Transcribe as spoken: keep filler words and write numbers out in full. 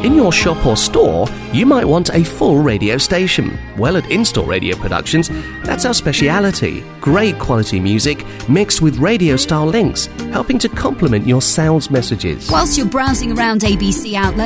In your shop or store, you might want a full radio station. Well, at In-Store Radio Productions, that's our speciality. Great quality music mixed with radio-style links, helping to complement your sales messages. Whilst you're browsing around A B C outlets,